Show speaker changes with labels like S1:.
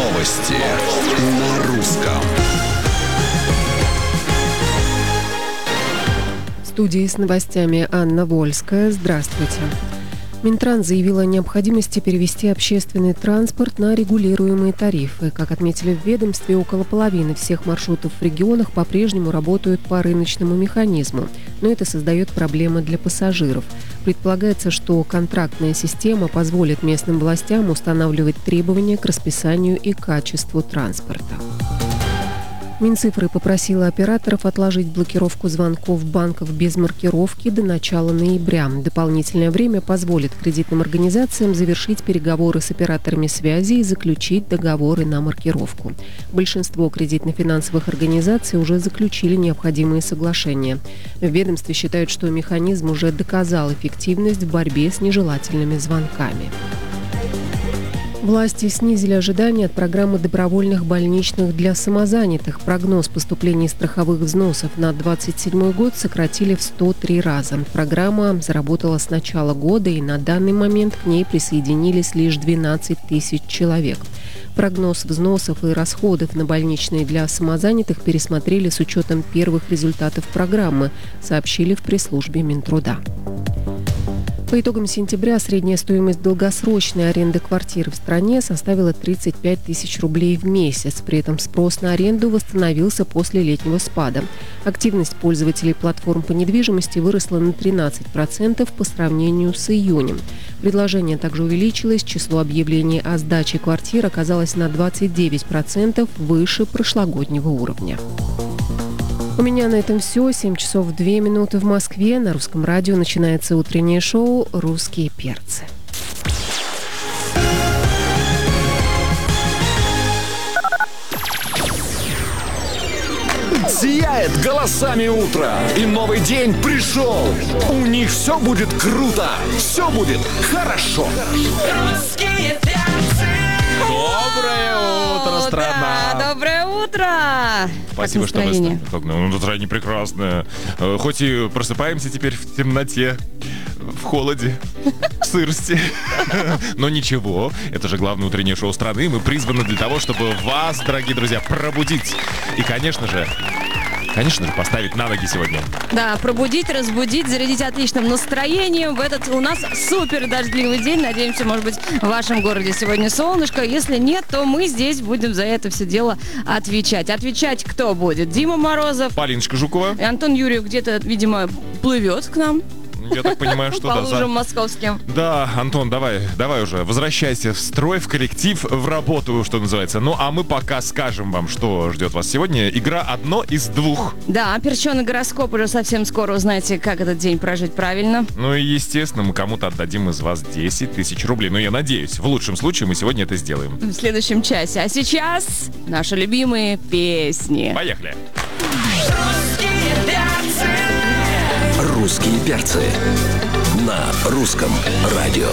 S1: Новости на русском.
S2: В студии с новостями Анна Вольская. Здравствуйте. Минтранс заявил о необходимости перевести общественный транспорт на регулируемые тарифы. Как отметили в ведомстве, около половины всех маршрутов в регионах по-прежнему работают по рыночному механизму, но это создает проблемы для пассажиров. Предполагается, что контрактная система позволит местным властям устанавливать требования к расписанию и качеству транспорта. Минцифры попросила операторов отложить блокировку звонков банков без маркировки до начала ноября. Дополнительное время позволит кредитным организациям завершить переговоры с операторами связи и заключить договоры на маркировку. Большинство кредитно-финансовых организаций уже заключили необходимые соглашения. В ведомстве считают, что механизм уже доказал эффективность в борьбе с нежелательными звонками. Власти снизили ожидания от программы добровольных больничных для самозанятых. Прогноз поступлений страховых взносов на 2027 год сократили в 103 раза. Программа заработала с начала года, и на данный момент к ней присоединились лишь 12 тысяч человек. Прогноз взносов и расходов на больничные для самозанятых пересмотрели с учетом первых результатов программы, сообщили в пресс-службе Минтруда. По итогам сентября средняя стоимость долгосрочной аренды квартир в стране составила 35 тысяч рублей в месяц. При этом спрос на аренду восстановился после летнего спада. Активность пользователей платформ по недвижимости выросла на 13% по сравнению с июнем. Предложение также увеличилось, число объявлений о сдаче квартир оказалось на 29% выше прошлогоднего уровня. У меня на этом все. 7 часов 2 минуты в Москве. На русском радио начинается утреннее шоу «Русские перцы».
S1: Сияет голосами утро, и новый день пришел. У них все будет круто, все будет хорошо.
S3: Русские перцы.
S4: Доброе утро, страна!
S3: Да, доброе утро!
S4: Спасибо, что вы... Настроение прекрасное. Хоть и просыпаемся теперь в темноте, в холоде, в сырости. Но ничего, это же главное утреннее шоу страны. Мы призваны для того, чтобы вас, дорогие друзья, пробудить. И, конечно же, поставить на ноги сегодня.
S3: Да, пробудить, разбудить, зарядить отличным настроением. В этот у нас супер дождливый день. Надеемся, может быть, в вашем городе сегодня солнышко. Если нет, то мы здесь будем за это все дело отвечать. Отвечать кто будет? Дима Морозов.
S4: Полиночка Жукова.
S3: И Антон Юрьев где-то, видимо, плывет к нам.
S4: Я так понимаю, что
S3: по
S4: да.
S3: лужам московским.
S4: Да, Антон, давай уже, возвращайся в строй, в коллектив, в работу, что называется. Ну, а мы пока скажем вам, что ждет вас сегодня. Игра «Одно из двух».
S3: Да, перченый гороскоп уже совсем скоро узнаете, как этот день прожить правильно.
S4: Ну и, естественно, мы кому-то отдадим из вас 10 тысяч рублей. Но я надеюсь, в лучшем случае мы сегодня это сделаем.
S3: В следующем часе. А сейчас наши любимые песни.
S4: Поехали!
S1: Русские перцы на русском радио.